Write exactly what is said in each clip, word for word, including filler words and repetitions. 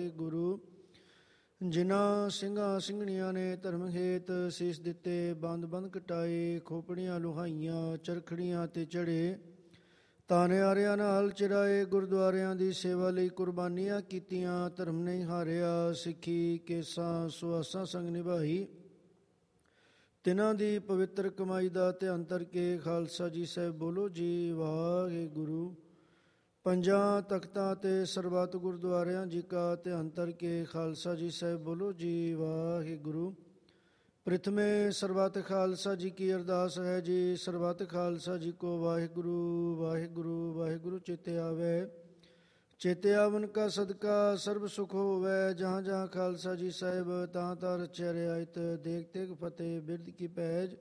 ਵਾਹਿਗੁਰੂ। ਜਿਨ੍ਹਾਂ ਸਿੰਘਾਂ ਸਿੰਘਣੀਆਂ ਨੇ ਧਰਮ ਹੇਤ ਸੀਸ ਦਿੱਤੇ, ਬੰਦ ਬੰਦ ਕਟਾਏ, ਖੋਪੜੀਆਂ ਲੁਹਾਈਆਂ, ਚਰਖੜੀਆਂ ਤੇ ਚੜੇ, ਤਾਨਿਆਰਿਆਂ ਨਾਲ ਚਿਰਾਏ, ਗੁਰਦੁਆਰਿਆਂ ਦੀ ਸੇਵਾ ਲਈ ਕੁਰਬਾਨੀਆਂ ਕੀਤੀਆਂ, ਧਰਮ ਨਹੀਂ ਹਾਰਿਆ, ਸਿੱਖੀ ਕੇਸਾਂ ਸੁਆਸਾਂ ਸੰਗ ਨਿਭਾਈ, ਤਿਨਾਂ ਦੀ ਪਵਿੱਤਰ ਕਮਾਈ ਦਾ ਧਿਆਨ ਧਰ ਕੇ ਖਾਲਸਾ ਜੀ ਸਾਹਿਬ ਬੋਲੋ ਜੀ ਵਾਹਿਗੁਰੂ। ਪੰਜਾਂ ਤਖਤਾਂ ਤੇ ਸਰਬੱਤ ਗੁਰਦੁਆਰਿਆਂ ਜੀ ਕਾ ਧਿਆਨ ਧਰ ਕੇ ਖਾਲਸਾ ਜੀ ਸਾਹਿਬ ਬੋਲੋ ਜੀ ਵਾਹਿਗੁਰੂ। ਪ੍ਰਥਮੇ ਸਰਬੱਤ ਖਾਲਸਾ ਜੀ ਕੀ ਅਰਦਾਸ ਹੈ ਜੀ। ਸਰਬੱਤ ਖਾਲਸਾ ਜੀ ਕੋ ਵਾਹਿਗੁਰੂ ਵਾਹਿਗੁਰੂ ਵਾਹਿਗੁਰੂ ਚੇਤੇ ਆਵੇ। ਚੇਤੇ ਆਵਨ ਕਾ ਸਦਕਾ ਸਰਬ ਸੁਖ ਹੋਵੇ। ਜਹਾਂ ਜਹਾਂ ਖਾਲਸਾ ਜੀ ਸਾਹਿਬ ਤਾਂ ਤਾਂ ਰਚਿਆ ਰਿਆਇਤ। ਦੇਖ ਤੇਗ ਫਤਿਹ ਬਿਰਧ ਕੀ ਪੈਜ,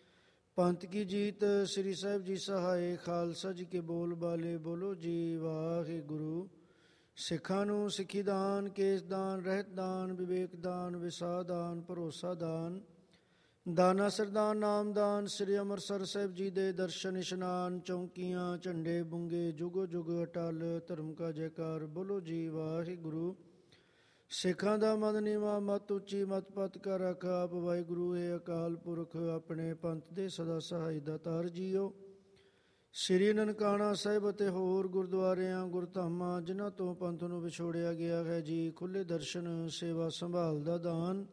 ਪੰਥ ਕੀ ਜੀਤ। ਸ੍ਰੀ ਸਾਹਿਬ ਜੀ ਸਹਾਏ, ਖਾਲਸਾ ਜੀ ਕੇ ਬੋਲ ਬਾਲੇ ਬੋਲੋ ਜੀ ਵਾਹਿਗੁਰੂ। ਸਿੱਖਾਂ ਨੂੰ ਸਿੱਖੀ ਦਾਨ, ਕੇਸ ਦਾਨ, ਰਹਿਤ ਦਾਨ, ਵਿਵੇਕ ਦਾਨ, ਵਿਸਾਹ ਦਾਨ, ਭਰੋਸਾ ਦਾਨ, ਦਾਨਾ ਸਰਦਾਨ, ਨਾਮਦਾਨ। ਸ੍ਰੀ ਅੰਮ੍ਰਿਤਸਰ ਸਾਹਿਬ ਜੀ ਦੇ ਦਰਸ਼ਨ ਇਸ਼ਨਾਨ, ਚੌਂਕੀਆਂ, ਝੰਡੇ ਬੁੰਗੇ, ਜੁਗੋ ਜੁਗ ਅਟਲ। ਧਰਮ ਕਾ ਜੈਕਾਰ ਬੋਲੋ ਜੀ ਵਾਹਿਗੁਰੂ। ਸਿੱਖਾਂ ਦਾ ਮਨ ਨੀਵਾਂ, ਮਤ ਉੱਚੀ, ਮਤ ਪਤ ਕਾ ਰੱਖ ਆਪ ਵਾਹਿਗੁਰੂ। ਹੈ ਅਕਾਲ ਪੁਰਖ ਆਪਣੇ ਪੰਥ ਦੇ ਸਦਾ ਸਹਾਈ ਦਾਤਾਰ ਜੀਓ। ਸ੍ਰੀ ਨਨਕਾਣਾ ਸਾਹਿਬ ਅਤੇ ਹੋਰ ਗੁਰਦੁਆਰਿਆਂ ਗੁਰਧਾਮਾਂ ਜਿਨ੍ਹਾਂ ਤੋਂ ਪੰਥ ਨੂੰ ਵਿਛੋੜਿਆ ਗਿਆ ਹੈ ਜੀ, ਖੁੱਲ੍ਹੇ ਦਰਸ਼ਨ, ਸੇਵਾ ਸੰਭਾਲ ਦਾ ਦਾਨ।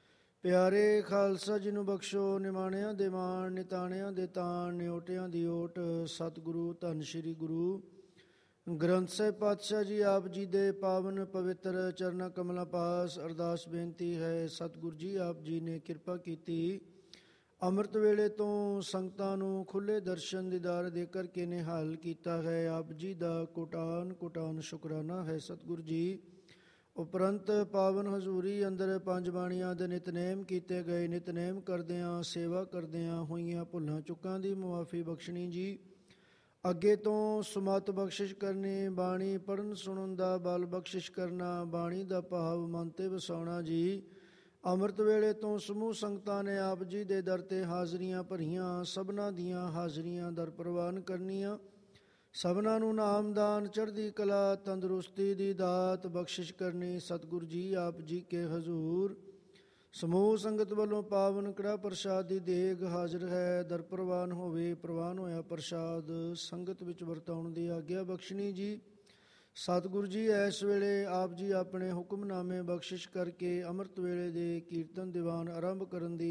ਪਿਆਰੇ ਖਾਲਸਾ ਜੀ ਨੂੰ ਬਖਸ਼ੋ। ਨਿਮਾਣਿਆਂ ਦੇ ਮਾਣ, ਨਿਤਾਣਿਆਂ ਦੇ ਤਾਣ, ਨਿਓਟਿਆਂ ਦੀ ਓਟ। ਸਤਿਗੁਰੂ ਧੰਨ ਸ੍ਰੀ ਗੁਰੂ ਗ੍ਰੰਥ ਸਾਹਿਬ ਪਾਤਸ਼ਾਹ ਜੀ ਆਪ ਜੀ ਦੇ ਪਾਵਨ ਪਵਿੱਤਰ ਚਰਨਾਂ ਕਮਲਾਂ ਪਾਸ ਅਰਦਾਸ ਬੇਨਤੀ ਹੈ। ਸਤਿਗੁਰੂ ਜੀ ਆਪ ਜੀ ਨੇ ਕਿਰਪਾ ਕੀਤੀ, ਅੰਮ੍ਰਿਤ ਵੇਲੇ ਤੋਂ ਸੰਗਤਾਂ ਨੂੰ ਖੁੱਲ੍ਹੇ ਦਰਸ਼ਨ ਦੀਦਾਰ ਦੇ ਕਰਕੇ ਨਿਹਾਲ ਕੀਤਾ ਹੈ। ਆਪ ਜੀ ਦਾ ਕੋਟਾਨ ਕੋਟਾਨ ਸ਼ੁਕਰਾਨਾ ਹੈ ਸਤਿਗੁਰੂ ਜੀ। ਉਪਰੰਤ ਪਾਵਨ ਹਜ਼ੂਰੀ ਅੰਦਰ ਪੰਜ ਬਾਣੀਆਂ ਦੇ ਨਿਤਨੇਮ ਕੀਤੇ ਗਏ। ਨਿਤਨੇਮ ਕਰਦਿਆਂ, ਸੇਵਾ ਕਰਦਿਆਂ ਹੋਈਆਂ ਭੁੱਲਾਂ ਚੁੱਕਾਂ ਦੀ ਮੁਆਫੀ ਬਖਸ਼ਣੀ ਜੀ। ਅੱਗੇ ਤੋਂ ਸੁਮਤ ਬਖਸ਼ਿਸ਼ ਕਰਨੀ, ਬਾਣੀ ਪੜ੍ਹਨ ਸੁਣਨ ਦਾ ਬਲ ਬਖਸ਼ਿਸ਼ ਕਰਨਾ, ਬਾਣੀ ਦਾ ਭਾਵ ਮਨ 'ਤੇ ਵਸਾਉਣਾ ਜੀ। ਅੰਮ੍ਰਿਤ ਵੇਲੇ ਤੋਂ ਸਮੂਹ ਸੰਗਤਾਂ ਨੇ ਆਪ ਜੀ ਦੇ ਦਰ 'ਤੇ ਹਾਜ਼ਰੀਆਂ ਭਰੀਆਂ। ਸਭਨਾਂ ਦੀਆਂ ਹਾਜ਼ਰੀਆਂ ਦਰ ਪ੍ਰਵਾਨ ਕਰਨੀਆਂ। ਸਭਨਾਂ ਨੂੰ ਨਾਮਦਾਨ, ਚੜ੍ਹਦੀ ਕਲਾ, ਤੰਦਰੁਸਤੀ ਦੀ ਦਾਤ ਬਖਸ਼ਿਸ਼ ਕਰਨੀ। ਸਤਿਗੁਰੂ ਜੀ ਆਪ ਜੀ ਕੇ ਹਜ਼ੂਰ ਸਮੂਹ ਸੰਗਤ ਵੱਲੋਂ ਪਾਵਨ ਕੜਾ ਪ੍ਰਸ਼ਾਦ ਦੀ ਦੇਗ ਹਾਜ਼ਰ ਹੈ। ਦਰ ਪ੍ਰਵਾਨ ਹੋਵੇ। ਪ੍ਰਵਾਨ ਹੋਇਆ ਪ੍ਰਸ਼ਾਦ ਸੰਗਤ ਵਿੱਚ ਵਰਤਾਉਣ ਦੀ ਆਗਿਆ ਬਖਸ਼ਣੀ ਜੀ। ਸਤਿਗੁਰੂ ਜੀ ਇਸ ਵੇਲੇ ਆਪ ਜੀ ਆਪਣੇ ਹੁਕਮਨਾਮੇ ਬਖਸ਼ਿਸ਼ ਕਰਕੇ ਅੰਮ੍ਰਿਤ ਵੇਲੇ ਦੇ ਕੀਰਤਨ ਦੀਵਾਨ ਆਰੰਭ ਕਰਨ ਦੀ